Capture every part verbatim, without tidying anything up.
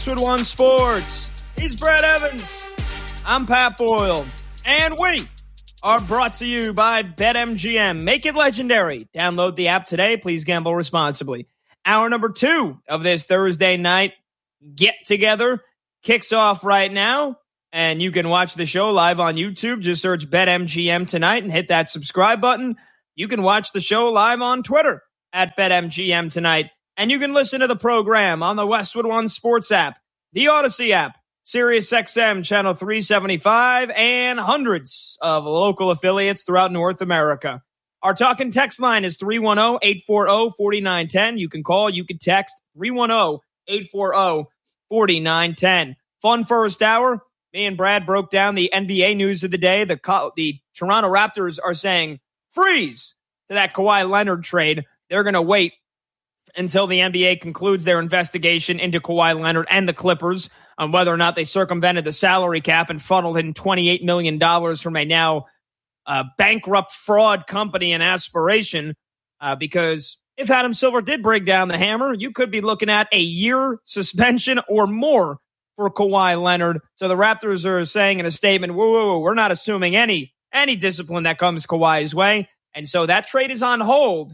Westwood One Sports. He's Brad Evans. I'm Pat Boyle. And we are brought to you by BetMGM. Make it legendary. Download the app today. Please gamble responsibly. Hour number two of this Thursday night get-together kicks off right now. And you can watch the show live on YouTube. Just search BetMGM tonight and hit that subscribe button. You can watch the show live on Twitter at BetMGM tonight. And you can listen to the program on the Westwood One Sports app, the Odyssey app, SiriusXM Channel three seventy-five, and hundreds of local affiliates throughout North America. Our talk and text line is three one zero, eight four zero, four nine one zero. You can call, you can text three one zero, eight four zero, four nine one zero. Fun first hour. Me and Brad broke down the N B A news of the day. The, the Toronto Raptors are saying freeze to that Kawhi Leonard trade. They're going to wait until the N B A concludes their investigation into Kawhi Leonard and the Clippers on whether or not they circumvented the salary cap and funneled in twenty-eight million dollars from a now uh, bankrupt fraud company in Aspiration. Uh, because if Adam Silver did break down the hammer, you could be looking at a year suspension or more for Kawhi Leonard. So the Raptors are saying in a statement, whoa, whoa, whoa, we're not assuming any, any discipline that comes Kawhi's way. And so that trade is on hold.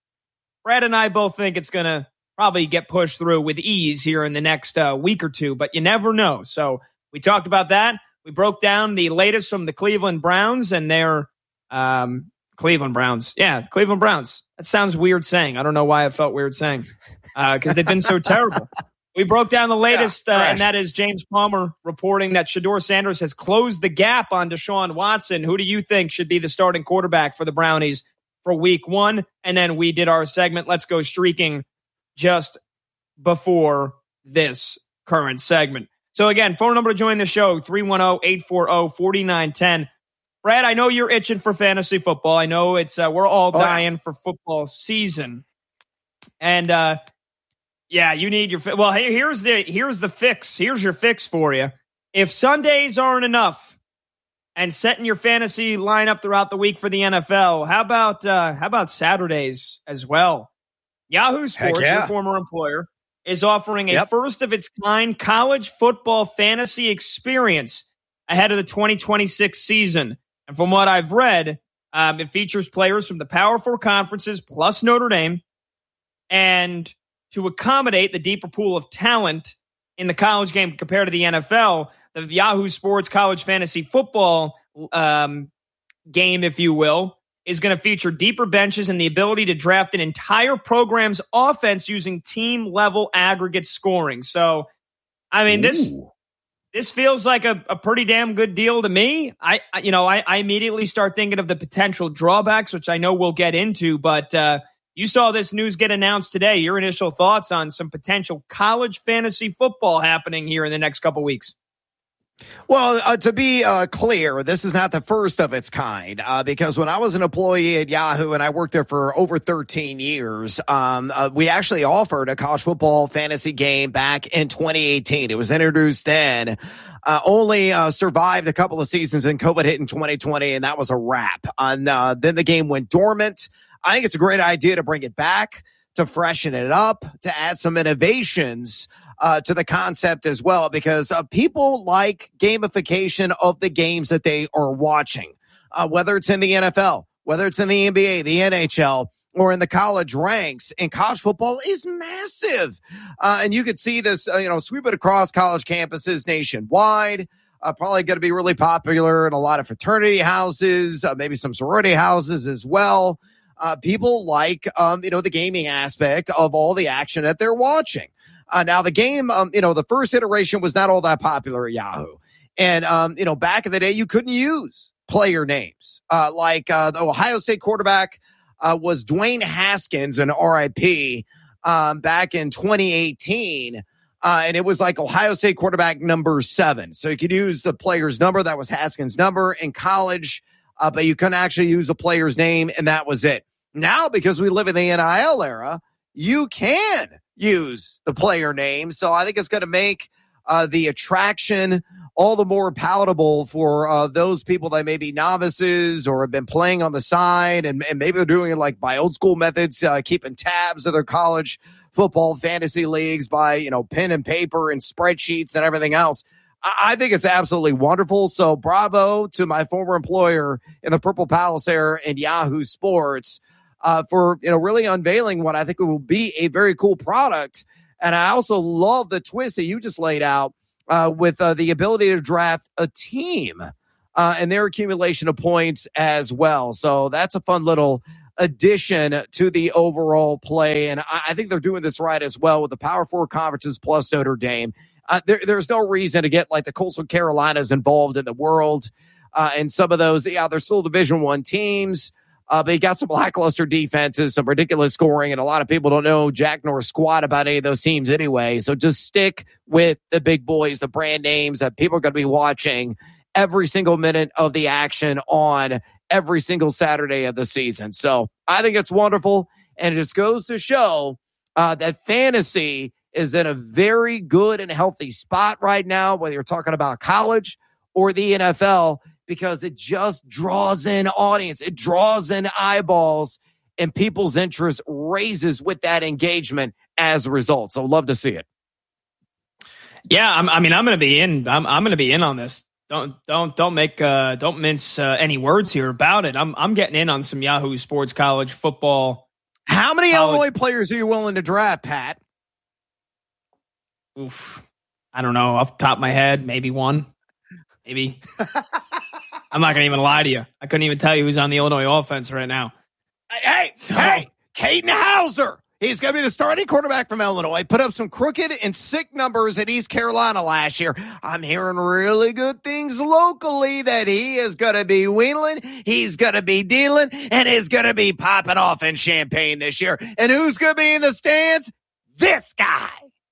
Brad and I both think it's going to probably get pushed through with ease here in the next uh, week or two, but you never know. So we talked about that. We broke down the latest from the Cleveland Browns and their um, Cleveland Browns. Yeah, Cleveland Browns. That sounds weird saying. I don't know why I felt weird saying because uh, they've been so terrible. We broke down the latest, yeah, uh, and that is James Palmer reporting that Shedeur Sanders has closed the gap on Deshaun Watson. Who do you think should be the starting quarterback for the Brownies for week one? And then we did our segment, Let's Go Streaking, just before this current segment. So again, phone number to join the show, three one zero, eight four zero, four nine one zero. Brad, I know you're itching for fantasy football. I know it's uh, we're all oh, dying yeah. for football season. And uh, yeah, you need your fi- well, hey, here's the here's the fix. Here's your fix for you. If Sundays aren't enough, and setting your fantasy lineup throughout the week for the N F L. How about uh, how about Saturdays as well? Yahoo Sports, yeah. your former employer, is offering a yep. first-of-its-kind college football fantasy experience ahead of the twenty twenty-six season. And from what I've read, um, it features players from the Power Four conferences plus Notre Dame. And to accommodate the deeper pool of talent in the college game compared to the N F L, the Yahoo Sports College Fantasy Football um, game, if you will, is going to feature deeper benches and the ability to draft an entire program's offense using team-level aggregate scoring. So, I mean, Ooh. this this feels like a, a pretty damn good deal to me. I, you know, I, I immediately start thinking of the potential drawbacks, which I know we'll get into, but uh, you saw this news get announced today. Your initial thoughts on some potential college fantasy football happening here in the next couple weeks? Well, uh, to be uh, clear, this is not the first of its kind, uh, because when I was an employee at Yahoo and I worked there for over thirteen years, um, uh, we actually offered a college football fantasy game back in twenty eighteen. It was introduced then, uh, only uh, survived a couple of seasons, and COVID hit in twenty twenty, and that was a wrap. And uh, then the game went dormant. I think it's a great idea to bring it back, to freshen it up, to add some innovations Uh, to the concept as well, because uh, people like gamification of the games that they are watching, uh, whether it's in the N F L, whether it's in the N B A, the N H L, or in the college ranks. And college football is massive. Uh, and you could see this, uh, you know, sweep it across college campuses nationwide. Uh, probably going to be really popular in a lot of fraternity houses, uh, maybe some sorority houses as well. Uh, people like, um, you know, the gaming aspect of all the action that they're watching. Uh, now, the game, um, you know, the first iteration was not all that popular at Yahoo. And, um, you know, back in the day, you couldn't use player names. Uh, like uh, the Ohio State quarterback uh, was Dwayne Haskins, an R I P, um, back in twenty eighteen. Uh, and it was like Ohio State quarterback number seven. So you could use the player's number. That was Haskins' number in college. Uh, but you couldn't actually use a player's name, and that was it. Now, because we live in the N I L era, you can use the player name. So I think it's going to make uh, the attraction all the more palatable for uh, those people that may be novices or have been playing on the side, and, and maybe they're doing it like by old school methods, uh, keeping tabs of their college football fantasy leagues by, you know, pen and paper and spreadsheets and everything else. I, I think it's absolutely wonderful. So bravo to my former employer in the Purple Palace there in Yahoo Sports uh, for, you know, really unveiling what I think will be a very cool product. And I also love the twist that you just laid out uh, with uh, the ability to draft a team uh, and their accumulation of points as well. So that's a fun little addition to the overall play. And I, I think they're doing this right as well with the Power Four conferences plus Notre Dame. Uh, there, there's no reason to get like the Coastal Carolinas involved in the world. Uh, and some of those, yeah, they're still Division One teams. Uh, but you got some lackluster defenses, some ridiculous scoring, and a lot of people don't know jack nor squat about any of those teams anyway. So just stick with the big boys, the brand names that people are going to be watching every single minute of the action on every single Saturday of the season. So I think it's wonderful, and it just goes to show uh, that fantasy is in a very good and healthy spot right now, whether you're talking about college or the N F L, because it just draws in audience. It draws in eyeballs, and people's interest raises with that engagement as a result. So love to see it. Yeah, I'm, I mean, I'm going to be in. I'm, I'm going to be in on this. Don't don't don't make uh, don't mince uh, any words here about it. I'm I'm getting in on some Yahoo Sports college football. How many college- Illinois players are you willing to draft, Pat? Oof, I don't know. Off the top of my head, maybe one, maybe. I'm not going to even lie to you. I couldn't even tell you who's on the Illinois offense right now. Hey, so, hey, Caden Hauser. He's going to be the starting quarterback from Illinois. Put up some crooked and sick numbers at East Carolina last year. I'm hearing really good things locally that he is going to be wheeling, he's going to be dealing, and he's going to be popping off in Champaign this year. And who's going to be in the stands? This guy.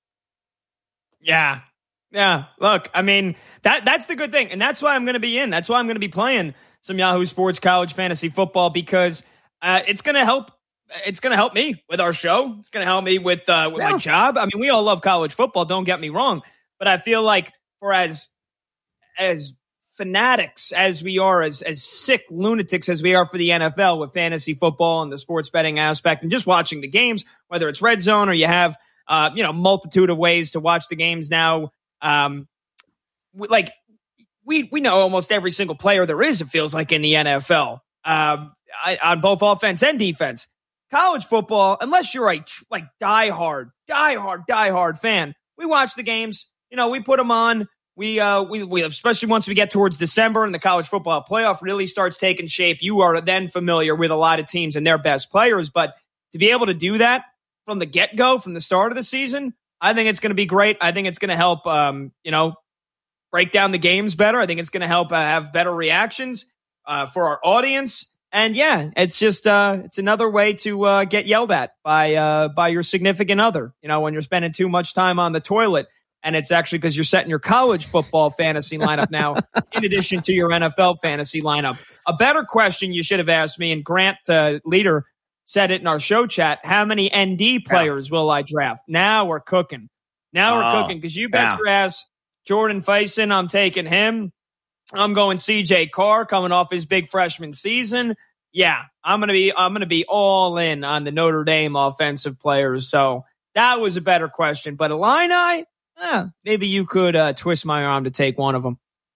Yeah. Yeah, look, I mean, that that's the good thing, and that's why I'm going to be in. That's why I'm going to be playing some Yahoo Sports college fantasy football, because uh, it's going to help. It's going to help me with our show. It's going to help me with uh, with yeah. my job. I mean, we all love college football. Don't get me wrong, but I feel like for as as fanatics as we are, as as sick lunatics as we are for the N F L with fantasy football and the sports betting aspect, and just watching the games, whether it's Red Zone or you have uh, you know multitude of ways to watch the games now. Um, like we we know almost every single player there is, it feels like, in the N F L, um, I, on both offense and defense. College football, unless you're a like diehard, diehard, diehard fan, we watch the games. You know, we put them on. We uh we we especially once we get towards December and the college football playoff really starts taking shape. You are then familiar with a lot of teams and their best players, but to be able to do that from the get go, from the start of the season, I think it's going to be great. I think it's going to help, um, you know, break down the games better. I think it's going to help uh, have better reactions uh, for our audience. And yeah, it's just uh, it's another way to uh, get yelled at by uh, by your significant other. You know, when you're spending too much time on the toilet, and it's actually because you're setting your college football fantasy lineup now, in addition to your N F L fantasy lineup. A better question you should have asked me, and Grant uh, Leader said it in our show chat. How many N D players will I draft? Now we're cooking. Now we're oh, cooking, because you bet yeah. your ass Jordan Faison, I'm taking him. I'm going C J Carr coming off his big freshman season. Yeah, I'm gonna be I'm gonna be all in on the Notre Dame offensive players. So that was a better question. But Illini, eh, maybe you could uh, twist my arm to take one of them.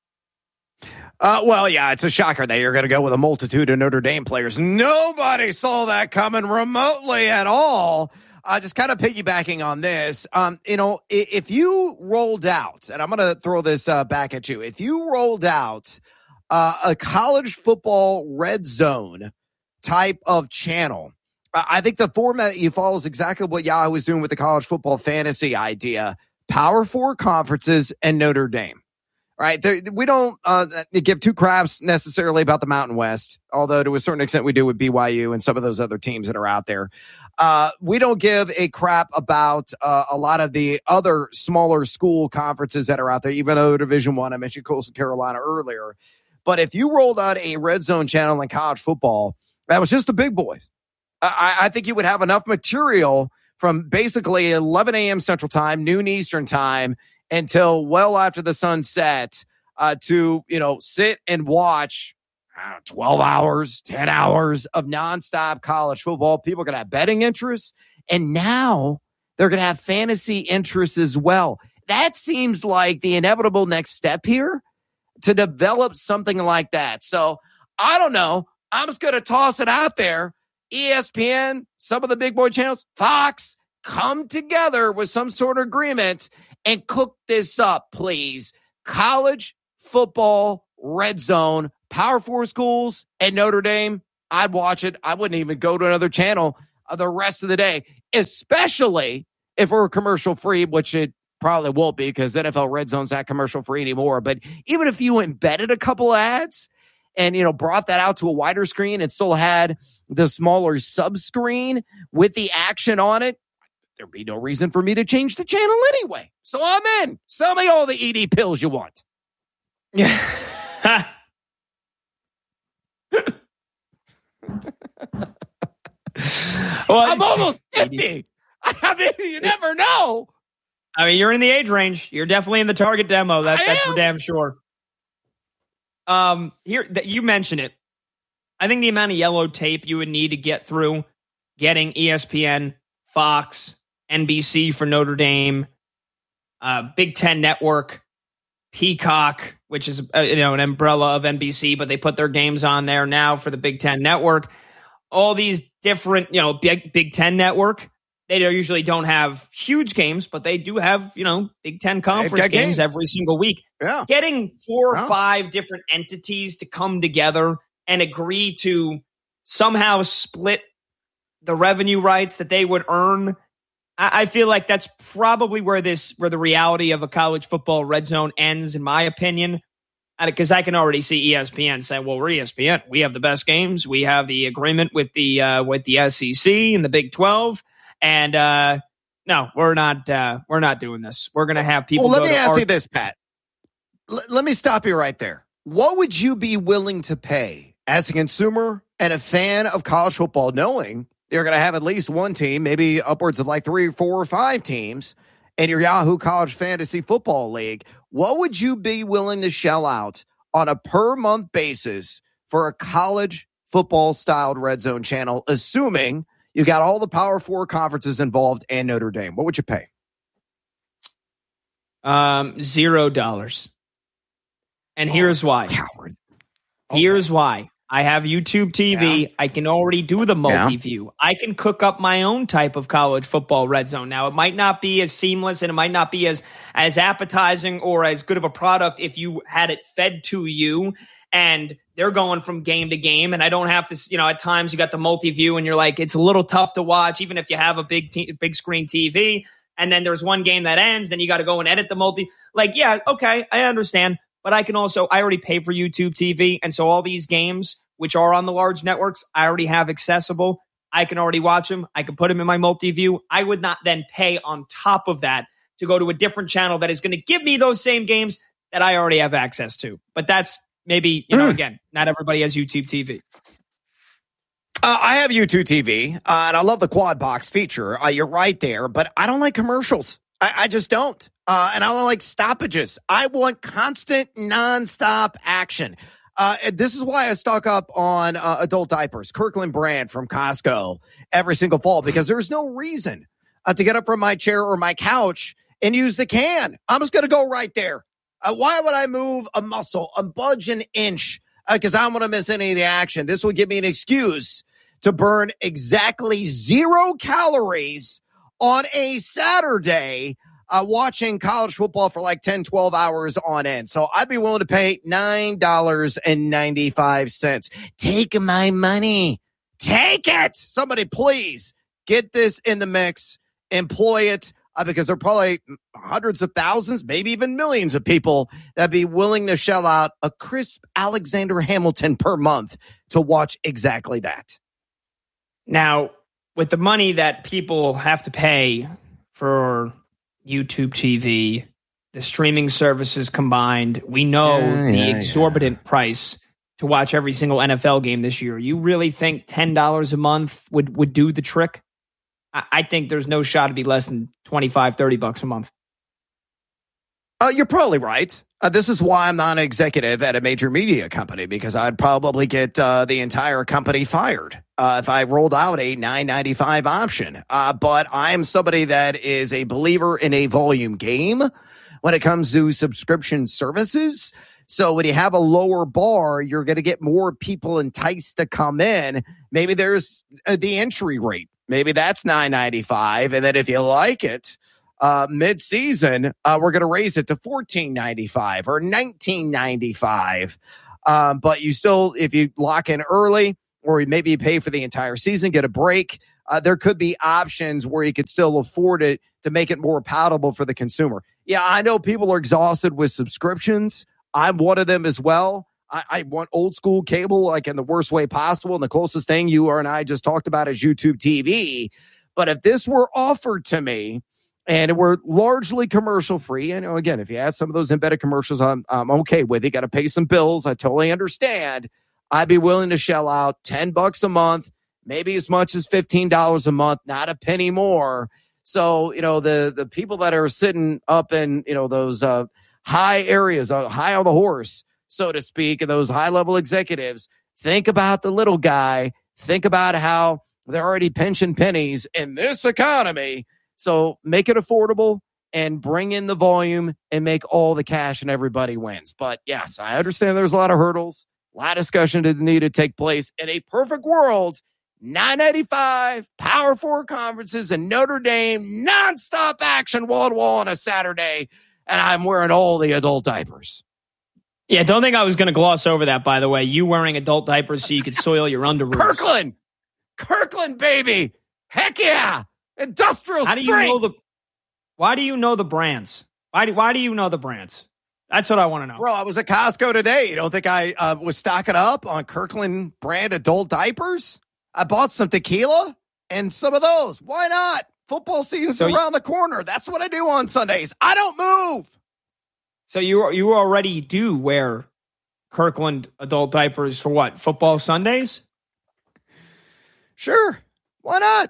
Uh, well, yeah, it's a shocker that you're going to go with a multitude of Notre Dame players. Nobody saw that coming remotely at all. Uh, just kind of piggybacking on this, um, you know, if, if you rolled out, and I'm going to throw this uh, back at you, if you rolled out uh, a college football red zone type of channel, uh, I think the format that you follow is exactly what Yahoo was doing with the college football fantasy idea. Power Four conferences and Notre Dame. Right. There, we don't uh, give two craps necessarily about the Mountain West, although to a certain extent we do with B Y U and some of those other teams that are out there. Uh, we don't give a crap about uh, a lot of the other smaller school conferences that are out there, even though Division One, I mentioned Coastal Carolina earlier. But if you rolled out a red zone channel in college football, that was just the big boys. I, I think you would have enough material from basically eleven a.m. Central Time, noon Eastern Time, until well after the sun set uh, to, you know, sit and watch I don't know, twelve hours, ten hours of nonstop college football. People are going to have betting interests. And now they're going to have fantasy interests as well. That seems like the inevitable next step here to develop something like that. So I don't know. I'm just going to toss it out there. E S P N, some of the big boy channels, Fox, come together with some sort of agreement and cook this up, please. College football red zone, Power Four schools and Notre Dame. I'd watch it. I wouldn't even go to another channel the rest of the day, especially if we're commercial free, which it probably won't be because N F L Red Zone's not commercial free anymore. But even if you embedded a couple ads and, you know, brought that out to a wider screen and still had the smaller sub screen with the action on it, there'd be no reason for me to change the channel anyway. So I'm in. Sell me all the E D pills you want. Yeah. Well, I'm almost fifty. I mean, you never know. I mean, you're in the age range. You're definitely in the target demo. That, that's for damn sure. Um, here that you mentioned it. I think the amount of yellow tape you would need to get through getting E S P N, Fox, N B C for Notre Dame, uh, Big Ten Network, Peacock, which is uh, you know an umbrella of N B C, but they put their games on there now for the Big Ten Network. All these different, you know, Big Big Ten Network. They usually don't have huge games, but they do have, you know, Big Ten conference games, games every single week. Yeah. Getting four or yeah. five different entities to come together and agree to somehow split the revenue rights that they would earn. I, I feel like that's probably where this, where the reality of a college football red zone ends, in my opinion. Because I can already see E S P N saying, "Well, we're E S P N. We have the best games. We have the agreement with the uh, with the S E C and the Big twelve." And uh, no, we're not. Uh, we're not doing this. We're going to have people. Well, let go me to ask our- you this, Pat. L- let me stop you right there. What would you be willing to pay as a consumer and a fan of college football, knowing you're going to have at least one team, maybe upwards of like three, four, or five teams in your Yahoo College Fantasy Football League? What would you be willing to shell out on a per month basis for a college football styled red zone channel, assuming you got all the Power Four conferences involved and Notre Dame? What would you pay? Um, zero dollars. And here's oh, why. Coward. Here's okay. why. I have YouTube T V. Yeah. I can already do the multi-view. Yeah. I can cook up my own type of college football red zone. Now, it might not be as seamless and it might not be as, as appetizing or as good of a product if you had it fed to you and they're going from game to game. And I don't have to, you know, at times you got the multi-view and you're like, it's a little tough to watch, even if you have a big, t- big screen T V. And then there's one game that ends, then you got to go and edit the multi. Like, yeah, okay, I understand. But I can also, I already pay for YouTube T V. And so all these games, which are on the large networks, I already have accessible. I can already watch them. I can put them in my multi-view. I would not then pay on top of that to go to a different channel that is going to give me those same games that I already have access to. But that's maybe, you know, mm. again, not everybody has YouTube T V. Uh, I have YouTube T V, uh, and I love the quad box feature. Uh, you're right there, but I don't like commercials. I, I just don't. Uh, and I don't like stoppages. I want constant, nonstop action. Uh, this is why I stock up on uh, adult diapers, Kirkland brand from Costco every single fall, because there's no reason uh, to get up from my chair or my couch and use the can. I'm just going to go right there. Uh, why would I move a muscle, a budge an inch? Because uh, I don't want to miss any of the action. This will give me an excuse to burn exactly zero calories on a Saturday uh, watching college football for like ten, twelve hours on end. So I'd be willing to pay nine dollars and ninety-five cents. Take my money. Take it. Somebody please get this in the mix. Employ it uh, because there are probably hundreds of thousands, maybe even millions of people that'd be willing to shell out a crisp Alexander Hamilton per month to watch exactly that. Now, with the money that people have to pay for YouTube T V, the streaming services combined, we know yeah, the yeah, exorbitant yeah. price to watch every single N F L game this year. You really think ten dollars a month would, would do the trick? I, I think there's no shot to be less than twenty-five, thirty bucks a month. Uh, you're probably right. Uh, this is why I'm not an executive at a major media company, because I'd probably get uh, the entire company fired uh, if I rolled out a nine ninety-five option. Uh, but I'm somebody that is a believer in a volume game when it comes to subscription services. So when you have a lower bar, you're going to get more people enticed to come in. Maybe there's uh, the entry rate. Maybe that's nine ninety-five. And then if you like it, Uh, mid-season, uh, we're going to raise it to fourteen ninety-five or nineteen ninety-five. Um, but you still, if you lock in early, or maybe you pay for the entire season, get a break, uh, there could be options where you could still afford it to make it more palatable for the consumer. Yeah, I know people are exhausted with subscriptions. I'm one of them as well. I, I want old school cable, like in the worst way possible. And the closest thing you or and I just talked about is YouTube T V. But if this were offered to me, and we're largely commercial free. And again, if you add some of those embedded commercials, I'm, I'm okay with it. Got to pay some bills. I totally understand. I'd be willing to shell out ten bucks a month, maybe as much as fifteen dollars a month, not a penny more. So, you know, the, the people that are sitting up in, you know, those uh, high areas, uh, high on the horse, so to speak, and those high level executives, think about the little guy. Think about how they're already pinching pennies in this economy. So make it affordable and bring in the volume and make all the cash and everybody wins. But yes, I understand there's a lot of hurdles, a lot of discussion that need to take place. In a perfect world, nine ninety-five, Power Four conferences, and Notre Dame, nonstop action, wall to wall on a Saturday, and I'm wearing all the adult diapers. Yeah, don't think I was going to gloss over that, by the way. You wearing adult diapers so you could soil your underwear. Kirkland! Kirkland, baby! Heck yeah! Industrial How do strength. you know the? Why do you know the brands? Why do Why do you know the brands? That's what I want to know, bro. I was at Costco today. You don't think I uh, was stocking up on Kirkland brand adult diapers? I bought some tequila and some of those. Why not? Football season's so around you, the corner. That's what I do on Sundays. I don't move. So you you already do wear Kirkland adult diapers for what? Football Sundays? Sure. Why not?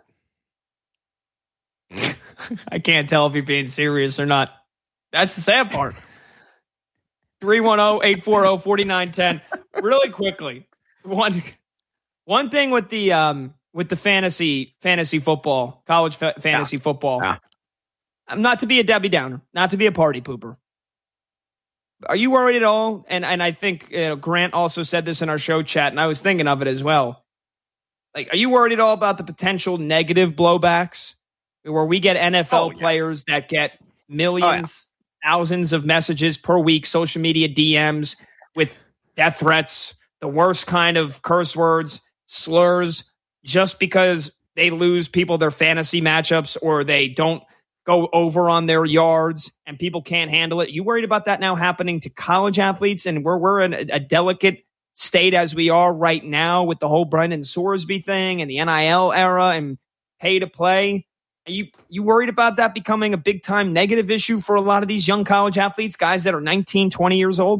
I can't tell if you're being serious or not. That's the sad part. three one zero, eight four zero, four nine one zero. Really quickly. One one thing with the um with the fantasy fantasy football, college fa- fantasy yeah. football. Yeah. I'm not to be a Debbie Downer, not to be a party pooper. Are you worried at all? And and I think you know, Grant also said this in our show chat, and I was thinking of it as well. Like, are you worried at all about the potential negative blowbacks? Where we get N F L oh, yeah. players that get millions, oh, yeah. thousands of messages per week, social media D Ms with death threats, the worst kind of curse words, slurs, just because they lose people their fantasy matchups or they don't go over on their yards and people can't handle it. You worried about that now happening to college athletes? And we're, we're in a, a delicate state as we are right now with the whole Brendan Sorsby thing and the N I L era and pay to play. Are you you worried about that becoming a big time negative issue for a lot of these young college athletes, guys that are nineteen, twenty years old?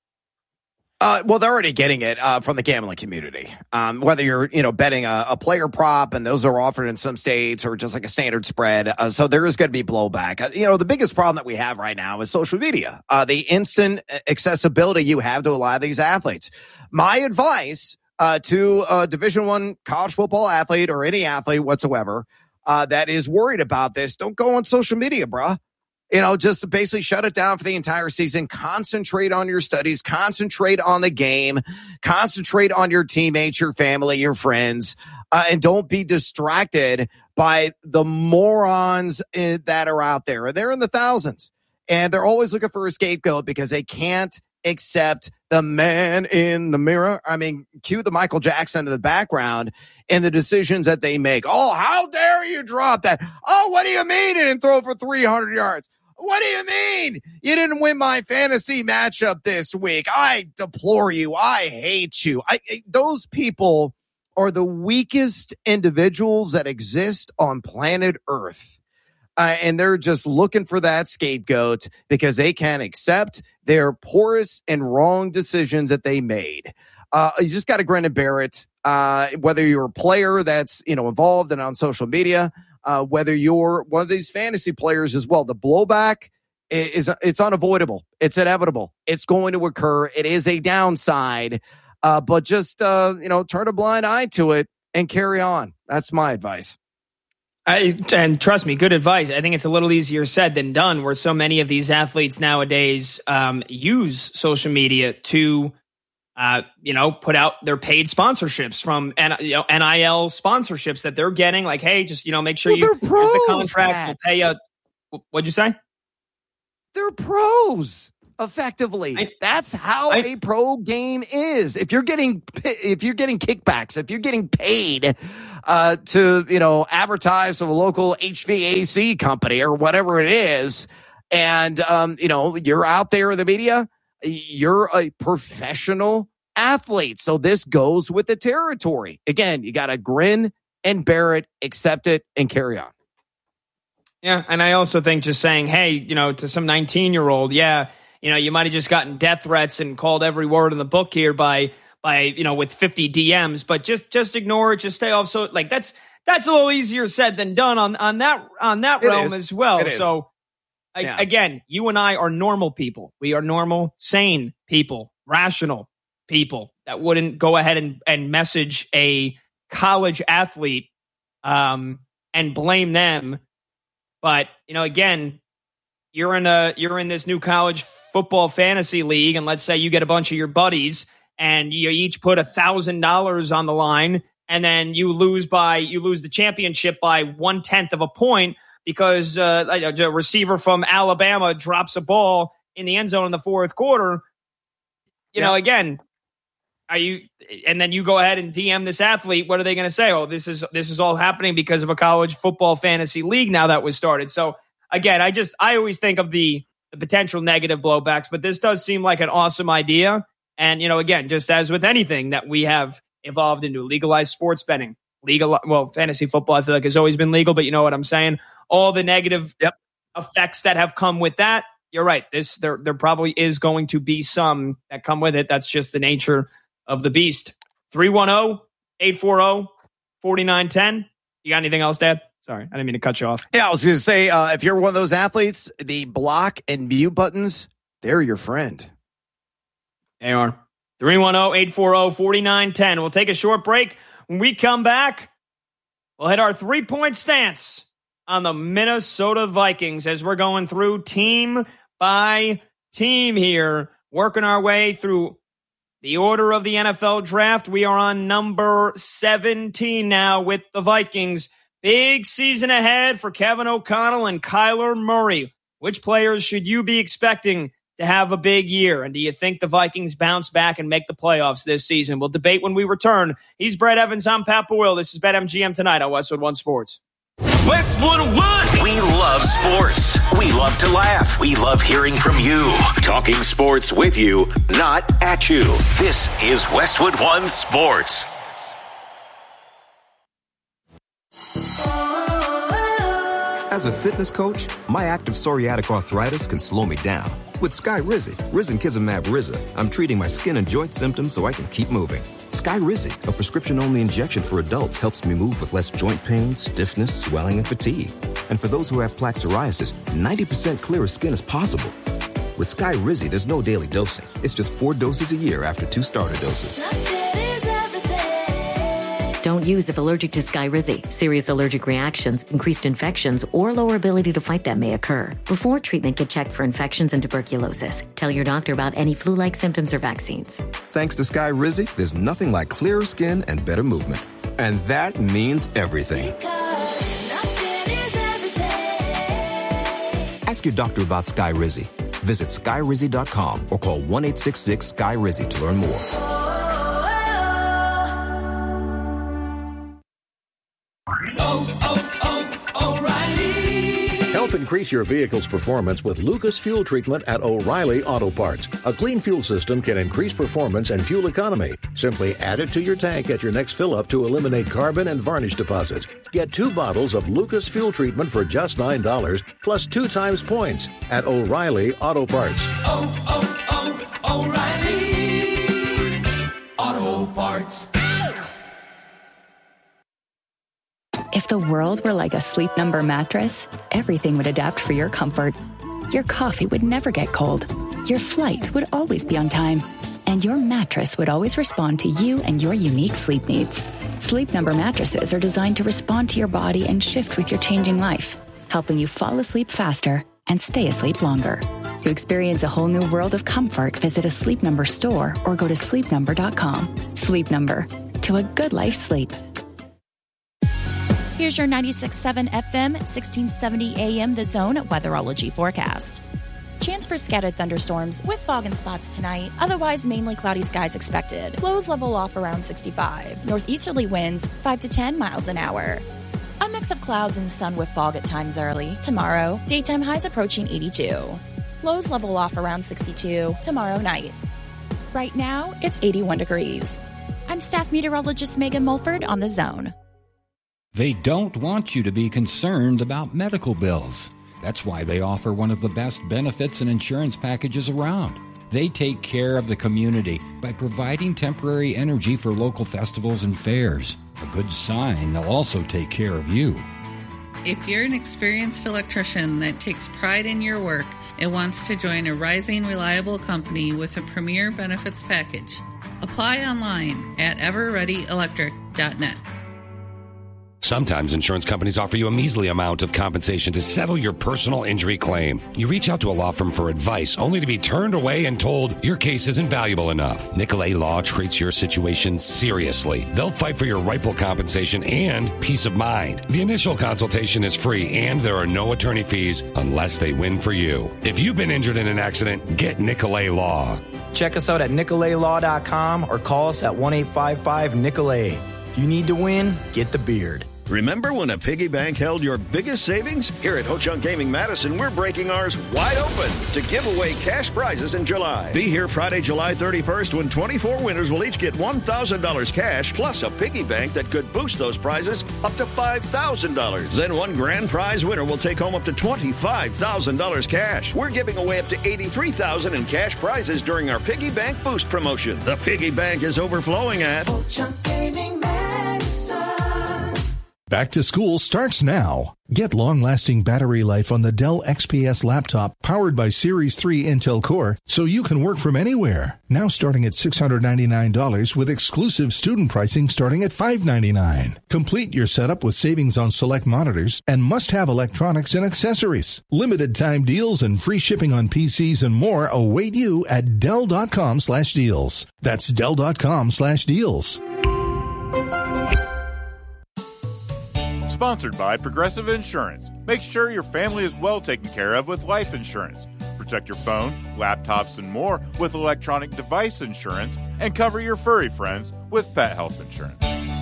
Uh, well, they're already getting it uh, from the gambling community. Um, whether you're, you know, betting a, a player prop, and those are offered in some states, or just like a standard spread. Uh, so there is going to be blowback. Uh, you know, the biggest problem that we have right now is social media. Uh, the instant accessibility you have to a lot of these athletes. My advice uh, to a Division One college football athlete or any athlete whatsoever uh, that is worried about this, don't go on social media, bruh. You know, just basically shut it down for the entire season. Concentrate on your studies. Concentrate on the game. Concentrate on your teammates, your family, your friends. Uh, and don't be distracted by the morons in, that are out there. And they're in the thousands. And they're always looking for a scapegoat because they can't accept the man in the mirror. I mean, cue the Michael Jackson in the background and the decisions that they make. Oh, how dare you drop that? Oh, what do you mean you didn't throw for three hundred yards? What do you mean you didn't win my fantasy matchup this week? I deplore you. I hate you. I, those people are the weakest individuals that exist on planet Earth. Uh, and they're just looking for that scapegoat because they can't accept their poorest and wrong decisions that they made. Uh, you just got to grin and bear it. Uh, whether you're a player that's, you know, involved and on social media, uh, whether you're one of these fantasy players as well, the blowback is it's unavoidable. It's inevitable. It's going to occur. It is a downside, uh, but just uh, you know, turn a blind eye to it and carry on. That's my advice. I, and trust me, good advice. I think it's a little easier said than done, where so many of these athletes nowadays um, use social media to, uh, you know, put out their paid sponsorships from N- you know, N I L sponsorships that they're getting. Like, hey, just, you know, make sure well, you here's the contract. Pat. We'll pay a. What'd you say? They're pros. Effectively, I, that's how I, a pro game is. If you're getting, if you're getting kickbacks, if you're getting paid uh, to, you know, advertise to a local H V A C company or whatever it is, and um, you know, you're out there in the media, you're a professional athlete. So this goes with the territory. Again, you got to grin and bear it, accept it, and carry on. Yeah, and I also think just saying, hey, you know, to some nineteen-year-old, yeah. You know, you might have just gotten death threats and called every word in the book here by, by you know, with fifty D Ms. But just just ignore it. Just stay off. So, like, that's that's a little easier said than done on on that on that it realm is. as well. It so, I, yeah. again, you and I are normal people. We are normal, sane people, rational people that wouldn't go ahead and, and message a college athlete um, and blame them. But, you know, again, you're in a you're in this new college football fantasy league, and let's say you get a bunch of your buddies and you each put a thousand dollars on the line, and then you lose by you lose the championship by one tenth of a point because uh, a receiver from Alabama drops a ball in the end zone in the fourth quarter. You yeah. know, again, are you? And then you go ahead and D M this athlete. What are they going to say? Oh, this is this is all happening because of a college football fantasy league now that was started. So again, I just I always think of the the potential negative blowbacks, but this does seem like an awesome idea. And, you know, again, just as with anything that we have evolved into, legalized sports betting, legal, well, fantasy football, I feel like has always been legal, but you know what I'm saying? All the negative yep. effects that have come with that. You're right. This, there, there probably is going to be some that come with it. That's just the nature of the beast. three one zero, eight four zero, four nine one zero. You got anything else, Dad? Sorry, I didn't mean to cut you off. Yeah, I was going to say, uh, if you're one of those athletes, the block and mute buttons, they're your friend. They are. three one zero, eight four zero, four nine one zero. We'll take a short break. When we come back, we'll hit our three-point stance on the Minnesota Vikings as we're going through team by team here, working our way through the order of the N F L draft. We are on number seventeen now with the Vikings. Big season ahead for Kevin O'Connell and Kyler Murray. Which players should you be expecting to have a big year? And do you think the Vikings bounce back and make the playoffs this season? We'll debate when we return. He's Brett Evans. I'm Pat Boyle. This is BetMGM Tonight on Westwood One Sports. Westwood One. We love sports. We love to laugh. We love hearing from you. Talking sports with you, not at you. This is Westwood One Sports. As a fitness coach, my active psoriatic arthritis can slow me down. With Skyrizi, risankizumab Riza, I'm treating my skin and joint symptoms so I can keep moving. Skyrizi, a prescription-only injection for adults, helps me move with less joint pain, stiffness, swelling, and fatigue. And for those who have plaque psoriasis, ninety percent clearer skin is possible. With Skyrizi, there's no daily dosing. It's just four doses a year after two starter doses. Don't use if allergic to Skyrizi. Serious allergic reactions, increased infections, or lower ability to fight them may occur. Before treatment, get checked for infections and tuberculosis. Tell your doctor about any flu-like symptoms or vaccines. Thanks to Skyrizi, there's nothing like clearer skin and better movement. And that means everything. Ask your doctor about Skyrizi. Visit Skyrizi dot com or call one eight six six S K Y R I Z I to learn more. Help increase your vehicle's performance with Lucas Fuel Treatment at O'Reilly Auto Parts. A clean fuel system can increase performance and fuel economy. Simply add it to your tank at your next fill-up to eliminate carbon and varnish deposits. Get two bottles of Lucas Fuel Treatment for just nine dollars, plus two times points at O'Reilly Auto Parts. Oh, oh, oh, O'Reilly Auto Parts. If the world were like a Sleep Number mattress, everything would adapt for your comfort. Your coffee would never get cold. Your flight would always be on time. And your mattress would always respond to you and your unique sleep needs. Sleep Number mattresses are designed to respond to your body and shift with your changing life, helping you fall asleep faster and stay asleep longer. To experience a whole new world of comfort, visit a Sleep Number store or go to sleep number dot com. Sleep Number. To a good life sleep. Here's your ninety-six point seven F M, sixteen seventy A M The Zone weatherology forecast. Chance for scattered thunderstorms with fog and spots tonight. Otherwise, mainly cloudy skies expected. Lows level off around sixty-five. Northeasterly winds five to ten miles an hour. A mix of clouds and sun with fog at times early. Tomorrow, daytime highs approaching eighty-two. Lows level off around sixty-two tomorrow night. Right now, it's eighty-one degrees. I'm staff meteorologist Megan Mulford on The Zone. They don't want you to be concerned about medical bills. That's why they offer one of the best benefits and insurance packages around. They take care of the community by providing temporary energy for local festivals and fairs. A good sign they'll also take care of you. If you're an experienced electrician that takes pride in your work and wants to join a rising, reliable company with a premier benefits package, apply online at ever ready electric dot net. Sometimes insurance companies offer you a measly amount of compensation to settle your personal injury claim. You reach out to a law firm for advice, only to be turned away and told your case isn't valuable enough. Nicolay Law treats your situation seriously. They'll fight for your rightful compensation and peace of mind. The initial consultation is free, and there are no attorney fees unless they win for you. If you've been injured in an accident, get Nicolay Law. Check us out at nicolay law dot com or call us at one eight five five Nicolay. If you need to win, get the beard. Remember when a piggy bank held your biggest savings? Here at Ho-Chunk Gaming Madison, we're breaking ours wide open to give away cash prizes in July. Be here Friday, July thirty-first, when twenty-four winners will each get one thousand dollars cash, plus a piggy bank that could boost those prizes up to five thousand dollars. Then one grand prize winner will take home up to twenty-five thousand dollars cash. We're giving away up to eighty-three thousand dollars in cash prizes during our Piggy Bank Boost promotion. The piggy bank is overflowing at Ho-Chunk Gaming Madison. Back to school starts now. Get long-lasting battery life on the Dell X P S laptop powered by Series three Intel Core so you can work from anywhere. Now starting at six hundred ninety-nine dollars with exclusive student pricing starting at five hundred ninety-nine dollars. Complete your setup with savings on select monitors and must-have electronics and accessories. Limited time deals and free shipping on P Cs and more await you at Dell dot com slash deals. That's Dell dot com slash deals. Sponsored by Progressive Insurance. Make sure your family is well taken care of with life insurance. Protect your phone, laptops, and more with electronic device insurance, and cover your furry friends with pet health insurance.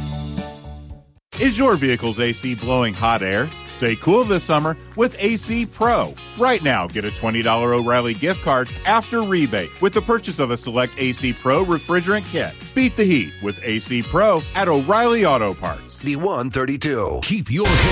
Is your vehicle's A C blowing hot air? Stay cool this summer with A C Pro. Right now, get a twenty dollars O'Reilly gift card after rebate with the purchase of a select A C Pro refrigerant kit. Beat the heat with A C Pro at O'Reilly Auto Parts. one thirty-two. Keep your head